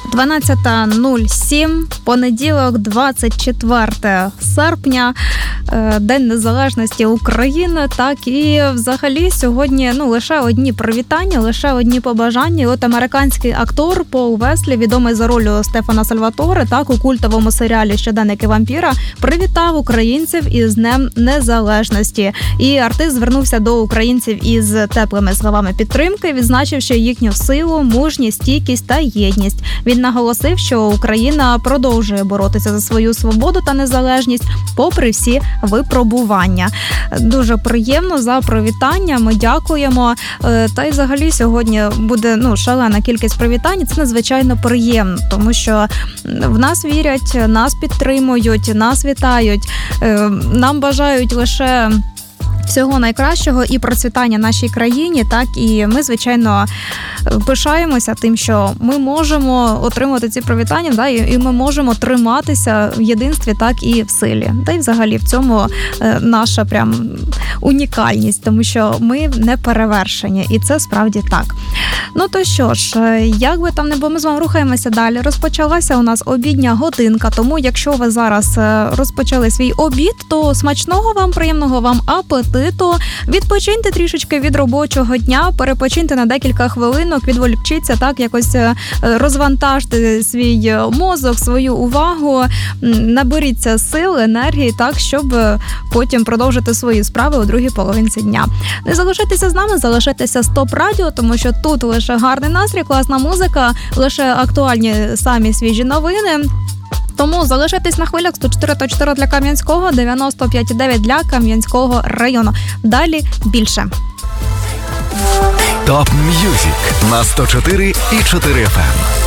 12:07, понеділок, 24 серпня, День Незалежності України. Так, і взагалі сьогодні лише одні привітання, лише одні побажання. От американський актор Пол Веслі, відомий за ролью Стефана Сальваторе, так, у культовому серіалі «Щоденники вампіра», привітав українців із Днем Незалежності. І артист звернувся до українців із теплими словами підтримки, відзначивши їхню силу, мужність, стійкість та єдність. Він наголосив, що Україна продовжує боротися за свою свободу та незалежність попри всі випробування. Дуже приємно за привітання, ми дякуємо. Та й взагалі сьогодні буде шалена кількість привітань. Це надзвичайно приємно, тому що в нас вірять, нас підтримують, нас вітають, нам бажають лише всього найкращого і процвітання нашій країні, так, і ми, звичайно, пишаємося тим, що ми можемо отримати ці привітання, да, і ми можемо триматися в єдинстві, так, і в силі. Та й взагалі в цьому наша прям унікальність, тому що ми не перевершені, і це справді так. То що ж, як би там не було, ми з вами рухаємося далі. Розпочалася у нас обідня годинка, тому якщо ви зараз розпочали свій обід, то смачного вам, приємного вам апетиту, відпочиньте трішечки від робочого дня, перепочиньте на декілька хвилинок, відволікчіться, так, якось розвантажте свій мозок, свою увагу, наберіться сил, енергії, так, щоб потім продовжити свої справи у другій половинці дня. Не залишайтеся з нами, залишайтеся з ТОП Радіо, тому що тут лише гарний настрій, класна музика, лише актуальні самі свіжі новини. Тому залишайтесь на хвилях. 104.4 для Кам'янського, 95.9 для Кам'янського району. Далі більше. ТОП М'юзик на 104.4 FM.